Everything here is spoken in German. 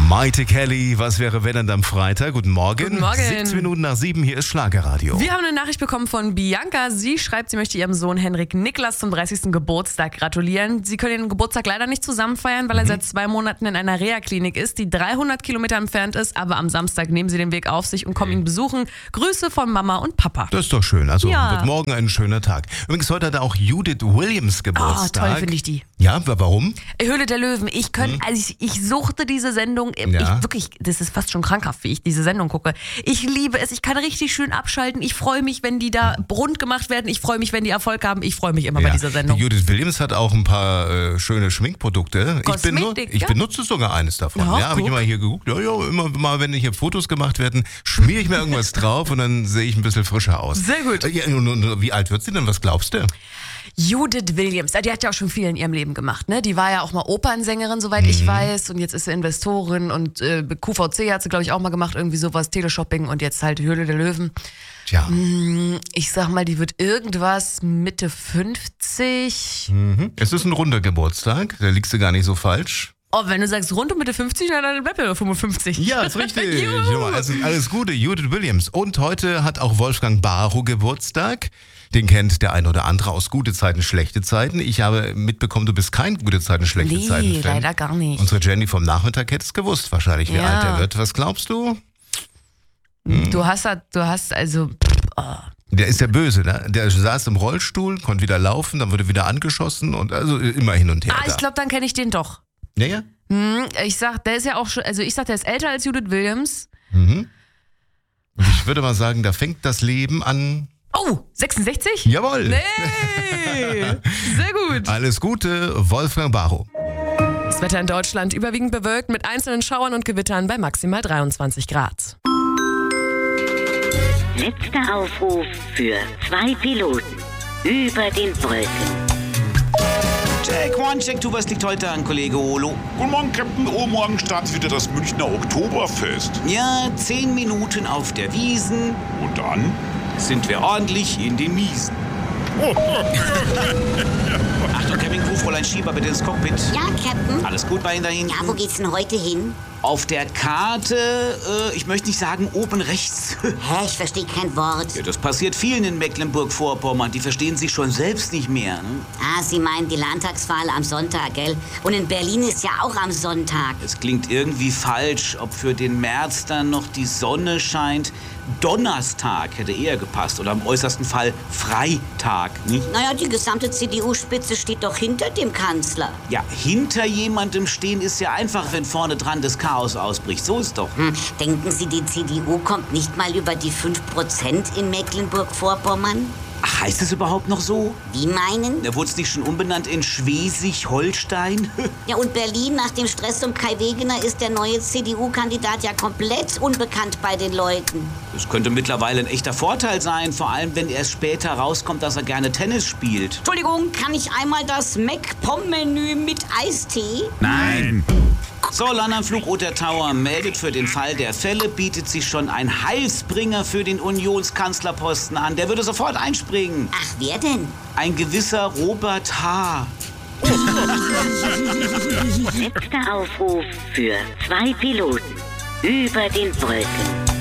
Maite Kelly, was wäre wenn dann am Freitag? Guten Morgen. Guten Morgen. 17 Minuten nach 7, hier ist Schlagerradio. Wir haben eine Nachricht bekommen von Bianca. Sie schreibt, sie möchte ihrem Sohn Henrik Niklas zum 30. Geburtstag gratulieren. Sie können den Geburtstag leider nicht zusammen feiern, weil er seit 2 Monaten in einer Reha-Klinik ist, die 300 Kilometer entfernt ist. Aber am Samstag nehmen sie den Weg auf sich und kommen ihn besuchen. Grüße von Mama und Papa. Das ist doch schön. Also Ja. wird morgen ein schöner Tag. Übrigens, heute hat auch Judith Williams Geburtstag. Toll finde ich die. Ja, warum? Höhle der Löwen. Ich suchte diese Sendung. Ja. Das ist fast schon krankhaft, wie ich diese Sendung gucke. Ich liebe es. Ich kann richtig schön abschalten. Ich freue mich, wenn die da rund gemacht werden. Ich freue mich, wenn die Erfolg haben. Ich freue mich immer bei dieser Sendung. Die Judith Williams hat auch ein paar schöne Schminkprodukte. Kosmetik, Ich ja. benutze sogar eines davon. Ja, Ja, habe ich immer hier geguckt. Ja, immer mal, wenn hier Fotos gemacht werden, schmiere ich mir irgendwas drauf und dann sehe ich ein bisschen frischer aus. Sehr gut. Ja, und wie alt wird sie denn? Was glaubst du? Judith Williams, die hat ja auch schon viel in ihrem Leben gemacht, ne? Die war ja auch mal Opernsängerin, soweit ich weiß, und jetzt ist sie Investorin und QVC hat sie, glaube ich, auch mal gemacht, irgendwie sowas, Teleshopping und jetzt halt Höhle der Löwen. Tja. Ich sag mal, die wird irgendwas Mitte 50. Es ist ein runder Geburtstag, da liegst du gar nicht so falsch. Oh, wenn du sagst rund um Mitte 50, dann bleibt er 55. Ja, ist richtig. Juhu. Also alles Gute, Judith Williams. Und heute hat auch Wolfgang Barrow Geburtstag. Den kennt der eine oder andere aus gute Zeiten, schlechte Zeiten. Ich habe mitbekommen, du bist kein gute Zeiten, schlechte Zeiten Nee, Fan. leider gar nicht. Unsere Jenny vom Nachmittag hätte es gewusst wahrscheinlich, wie Ja. alt er wird. Was glaubst du? Du hast also... Der ist der Böse, ne? Der saß im Rollstuhl, konnte wieder laufen, dann wurde wieder angeschossen und also immer hin und her. ich glaube, dann kenne ich den doch. Ja. Ich sag, der ist ja auch schon, also ich sag, der ist älter als Judith Williams. Und ich würde mal sagen, da fängt das Leben an. Oh, 66? Jawohl. Nee, sehr gut. Alles Gute, Wolfgang Barrow. Das Wetter in Deutschland überwiegend bewölkt mit einzelnen Schauern und Gewittern bei maximal 23 Grad. Letzter Aufruf für 2 Piloten über den Wolken. Check one, check two, was liegt heute an, Kollege Olo? Guten Morgen, Captain. Morgen startet wieder das Münchner Oktoberfest. Ja, 10 Minuten auf der Wiesn, Und dann? sind wir ordentlich in den Miesen. Achtung, Cabin Crew, Fräulein Schieber, bitte ins Cockpit. Ja, Captain. Alles gut bei Ihnen da hinten? Ja, wo geht's denn heute hin? Auf der Karte, ich möchte nicht sagen oben rechts. Hä, ich verstehe kein Wort. Ja, das passiert vielen in Mecklenburg-Vorpommern. Die verstehen sich schon selbst nicht mehr. Ne? Ah, Sie meinen die Landtagswahl am Sonntag, gell? Und in Berlin ist ja auch am Sonntag. Es klingt irgendwie falsch, ob für den März dann noch die Sonne scheint. Donnerstag hätte eher gepasst oder im äußersten Fall Freitag, nicht? Naja, die gesamte CDU-Spitze steht doch hinter dem Kanzler. Ja, hinter jemandem stehen ist ja einfach, wenn vorne dran das Chaos ausbricht. So ist doch. Denken Sie, die CDU kommt nicht mal über die 5% in Mecklenburg-Vorpommern? Ach, heißt es überhaupt noch so? Wie meinen? Da wurde es nicht schon umbenannt in Schleswig-Holstein? Ja, und Berlin nach dem Stress um Kai Wegener ist der neue CDU-Kandidat ja komplett unbekannt bei den Leuten. Das könnte mittlerweile ein echter Vorteil sein, vor allem wenn erst später rauskommt, dass er gerne Tennis spielt. Entschuldigung, kann ich einmal das Mac-Pom-Menü mit Eistee? Nein. So, Landanflug Otter Tower meldet, für den Fall der Fälle bietet sich schon ein Heilsbringer für den Unionskanzlerposten an. Der würde sofort einspringen. Ach, wer denn? Ein gewisser Robert H. Letzter Aufruf für 2 Piloten über den Wolken.